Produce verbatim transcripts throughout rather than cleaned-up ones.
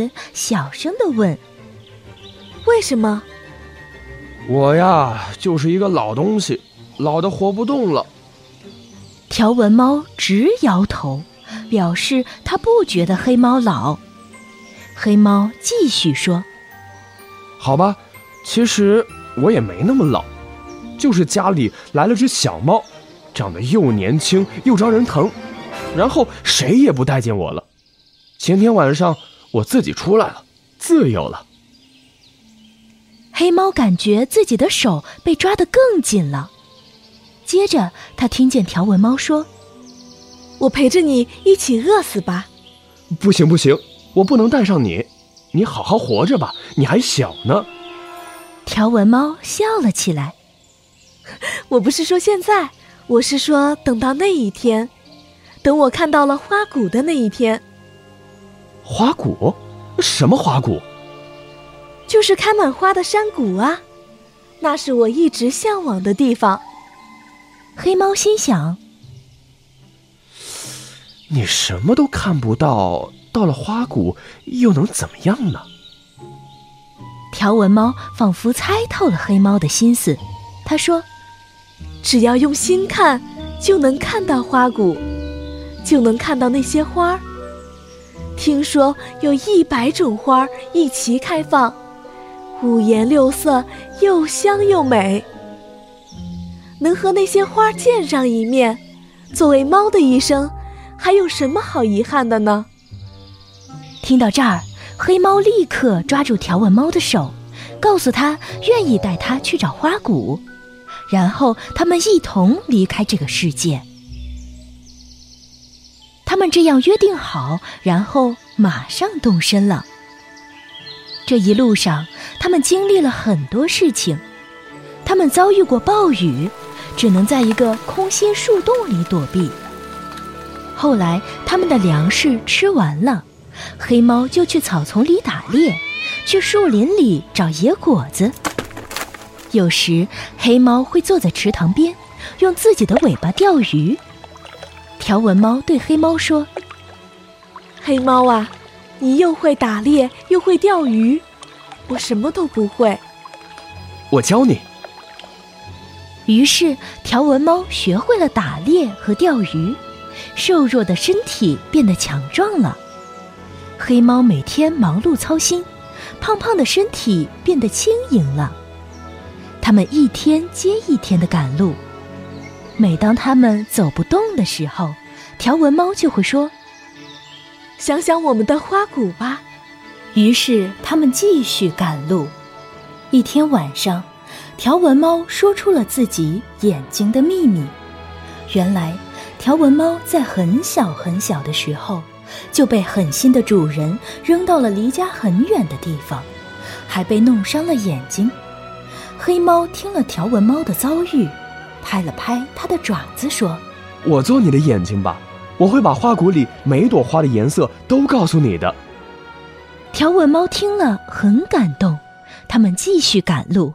子，小声地问： 为什么？ 我呀，就是一个老东西，老得活不动了。 条纹猫直摇头，表示他不觉得黑猫老。黑猫继续说： 好吧，其实我也没那么老，就是家里来了只小猫，长得又年轻又招人疼，然后谁也不待见我了。前天晚上我自己出来了，自由了。 黑猫感觉自己的手被抓得更紧了。接着他听见条纹猫说： 我陪着你一起饿死吧。 不行不行，我不能带上你，你好好活着吧，你还小呢。 条纹猫笑了起来： 我不是说现在，我是说等到那一天，等我看到了花谷的那一天。 花谷？什么花谷？ 就是开满花的山谷啊，那是我一直向往的地方。 黑猫心想： 你什么都看不到，到了花谷又能怎么样呢？ 条纹猫仿佛猜透了黑猫的心思，他说： 只要用心看，就能看到花谷，就能看到那些花儿。听说有一百种花儿一齐开放，五颜六色，又香又美。能和那些花见上一面，作为猫的一生，还有什么好遗憾的呢？ 听到这儿，黑猫立刻抓住条纹猫的手，告诉他愿意带他去找花谷，然后他们一同离开这个世界。他们这样约定好，然后马上动身了。这一路上，他们经历了很多事情。他们遭遇过暴雨，只能在一个空心树洞里躲避。后来，他们的粮食吃完了，黑猫就去草丛里打猎，去树林里找野果子。有时，黑猫会坐在池塘边，用自己的尾巴钓鱼。条纹猫对黑猫说： 黑猫啊，你又会打猎又会钓鱼，我什么都不会。 我教你。 于是条纹猫学会了打猎和钓鱼，瘦弱的身体变得强壮了。黑猫每天忙碌操心，胖胖的身体变得轻盈了。他们一天接一天地赶路，每当他们走不动的时候，条纹猫就会说： 想想我们的花谷吧。 于是他们继续赶路。一天晚上，条纹猫说出了自己眼睛的秘密。原来条纹猫在很小很小的时候就被狠心的主人扔到了离家很远的地方，还被弄伤了眼睛。黑猫听了条纹猫的遭遇，拍了拍它的爪子说： 我做你的眼睛吧，我会把花谷里每朵花的颜色都告诉你的。 条纹猫听了很感动，他们继续赶路。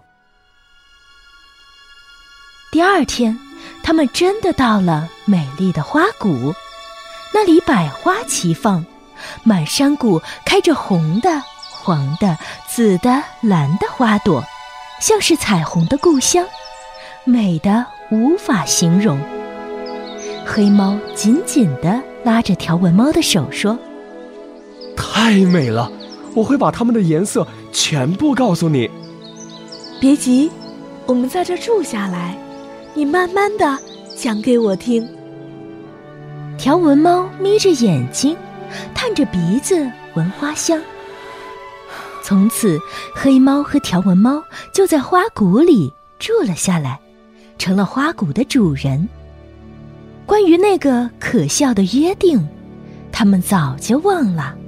第二天，他们真的到了美丽的花谷，那里百花齐放，满山谷开着红的、黄的、紫的、蓝的花朵，像是彩虹的故乡，美得无法形容。黑猫紧紧地拉着条纹猫的手说： 太美了，我会把它们的颜色全部告诉你。 别急，我们在这住下来，你慢慢地讲给我听。 条纹猫眯着眼睛，探着鼻子闻花香。从此，黑猫和条纹猫就在花谷里住了下来，成了花谷的主人。关于那个可笑的约定，他们早就忘了。